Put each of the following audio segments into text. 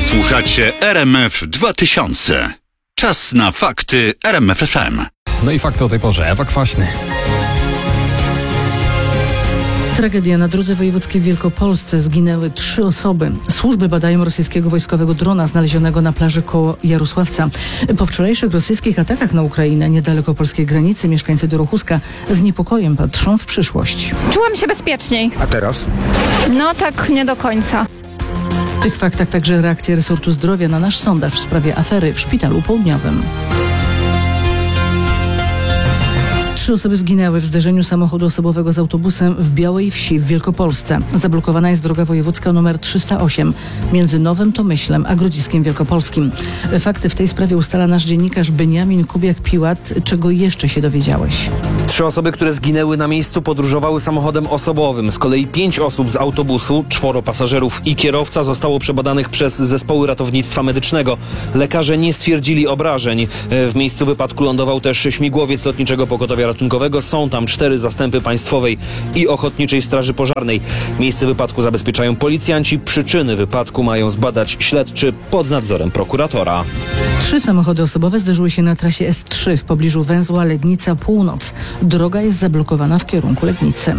Słuchacie RMF 2000. Czas na fakty RMF FM. No i fakty o tej porze. Ewa Kwaśny. Tragedia na drodze wojewódzkiej w Wielkopolsce. Zginęły 3 osoby. Służby badają rosyjskiego wojskowego drona znalezionego na plaży koło Jarosławca. Po wczorajszych rosyjskich atakach na Ukrainę niedaleko polskiej granicy mieszkańcy Dorochuska z niepokojem patrzą w przyszłość. Czułam się bezpieczniej. A teraz? No tak nie do końca. W tych faktach także reakcja resortu zdrowia na nasz sondaż w sprawie afery w Szpitalu Południowym. 3 osoby zginęły w zderzeniu samochodu osobowego z autobusem w Białej Wsi w Wielkopolsce. Zablokowana jest droga wojewódzka nr 308 między Nowym Tomyślem a Grodziskiem Wielkopolskim. Fakty w tej sprawie ustala nasz dziennikarz Beniamin Kubiak-Piłat. Czego jeszcze się dowiedziałeś? 3 osoby, które zginęły na miejscu, podróżowały samochodem osobowym. Z kolei 5 osób z autobusu, 4 pasażerów i kierowca zostało przebadanych przez zespoły ratownictwa medycznego. Lekarze nie stwierdzili obrażeń. W miejscu wypadku lądował też śmigłowiec Lotniczego Pogotowia Ratunkowego. Są tam 4 zastępy Państwowej i Ochotniczej Straży Pożarnej. Miejsce wypadku zabezpieczają policjanci. Przyczyny wypadku mają zbadać śledczy pod nadzorem prokuratora. 3 samochody osobowe zderzyły się na trasie S3 w pobliżu węzła Legnica Północ. Droga jest zablokowana w kierunku Legnicy.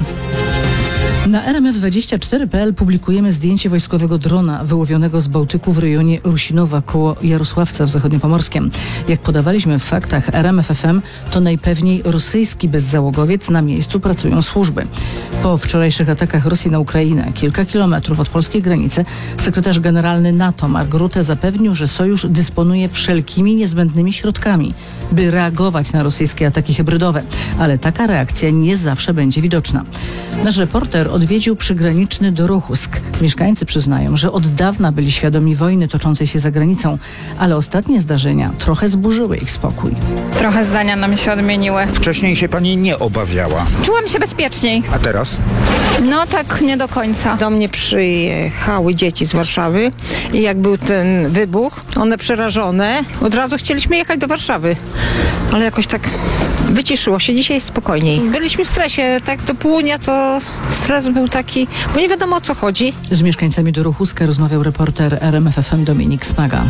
Na RMF24.pl publikujemy zdjęcie wojskowego drona wyłowionego z Bałtyku w rejonie Rusinowa koło Jarosławca w Zachodniopomorskiem. Jak podawaliśmy w faktach RMF FM, to najpewniej rosyjski bezzałogowiec. Na miejscu pracują służby. Po wczorajszych atakach Rosji na Ukrainę, kilka kilometrów od polskiej granicy, sekretarz generalny NATO Mark Rutte zapewnił, że sojusz dysponuje wszelkimi niezbędnymi środkami, by reagować na rosyjskie ataki hybrydowe. Ale taka reakcja nie zawsze będzie widoczna. Nasz reporter odwiedził przygraniczny Dorochusk. Mieszkańcy przyznają, że od dawna byli świadomi wojny toczącej się za granicą, ale ostatnie zdarzenia trochę zburzyły ich spokój. Trochę zdania nam się odmieniły. Wcześniej się pani nie obawiała. Czułam się bezpieczniej. A teraz? No tak nie do końca. Do mnie przyjechały dzieci z Warszawy i jak był ten wybuch, one przerażone, od razu chcieliśmy jechać do Warszawy, ale jakoś tak wyciszyło się. Dzisiaj jest spokojniej. Byliśmy w stresie, tak do południa to stres był taki, bo nie wiadomo o co chodzi. Z mieszkańcami Dorochuska rozmawiał reporter RMF FM Dominik Smaga.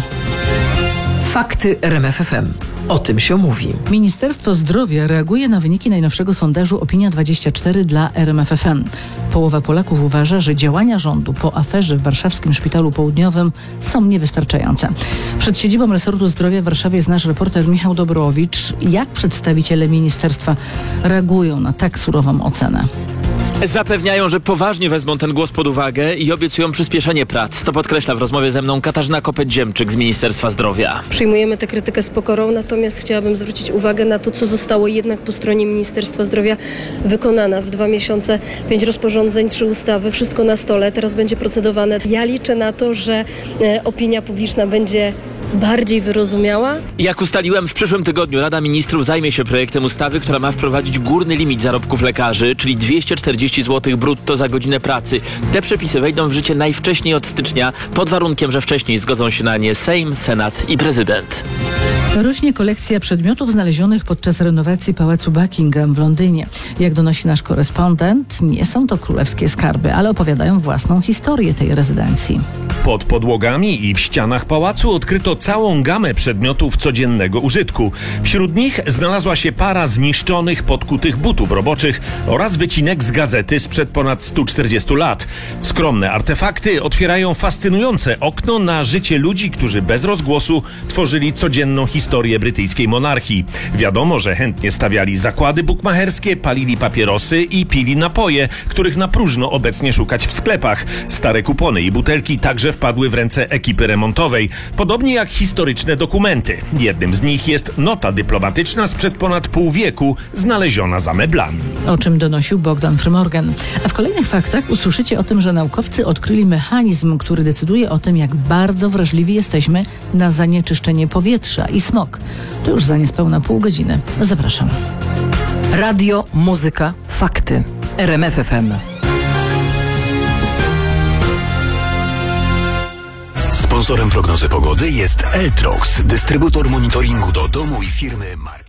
Fakty RMF FM. O tym się mówi. Ministerstwo Zdrowia reaguje na wyniki najnowszego sondażu Opinia24 dla RMF FM. Połowa Polaków uważa, że działania rządu po aferze w warszawskim Szpitalu Południowym są niewystarczające. Przed siedzibą resortu zdrowia w Warszawie jest nasz reporter Michał Dobrowicz. Jak przedstawiciele ministerstwa reagują na tak surową ocenę? Zapewniają, że poważnie wezmą ten głos pod uwagę i obiecują przyspieszenie prac. To podkreśla w rozmowie ze mną Katarzyna Kopeć-Dziemczyk z Ministerstwa Zdrowia. Przyjmujemy tę krytykę z pokorą, natomiast chciałabym zwrócić uwagę na to, co zostało jednak po stronie Ministerstwa Zdrowia wykonane. W 2 miesiące 5 rozporządzeń, 3 ustawy, wszystko na stole. Teraz będzie procedowane. Ja liczę na to, że opinia publiczna będzie bardziej wyrozumiała. Jak ustaliłem, w przyszłym tygodniu Rada Ministrów zajmie się projektem ustawy, która ma wprowadzić górny limit zarobków lekarzy, czyli 240 zł brutto za godzinę pracy. Te przepisy wejdą w życie najwcześniej od stycznia, pod warunkiem, że wcześniej zgodzą się na nie Sejm, Senat i prezydent. Rośnie kolekcja przedmiotów znalezionych podczas renowacji Pałacu Buckingham w Londynie. Jak donosi nasz korespondent, nie są to królewskie skarby, ale opowiadają własną historię tej rezydencji. Pod podłogami i w ścianach pałacu odkryto całą gamę przedmiotów codziennego użytku. Wśród nich znalazła się para zniszczonych, podkutych butów roboczych oraz wycinek z gazety sprzed ponad 140 lat. Skromne artefakty otwierają fascynujące okno na życie ludzi, którzy bez rozgłosu tworzyli codzienną historię brytyjskiej monarchii. Wiadomo, że chętnie stawiali zakłady bukmacherskie, palili papierosy i pili napoje, których na próżno obecnie szukać w sklepach. Stare kupony i butelki także wpadły w ręce ekipy remontowej, podobnie jak historyczne dokumenty. Jednym z nich jest nota dyplomatyczna sprzed ponad pół wieku, znaleziona za meblami. O czym donosił Bogdan Frymorgan. A w kolejnych faktach usłyszycie o tym, że naukowcy odkryli mechanizm, który decyduje o tym, jak bardzo wrażliwi jesteśmy na zanieczyszczenie powietrza i smog. To już za niespełna pół godziny. Zapraszam. Radio, muzyka, fakty. RMF FM. Sponsorem prognozy pogody jest Eltrox, dystrybutor monitoringu do domu i firmy.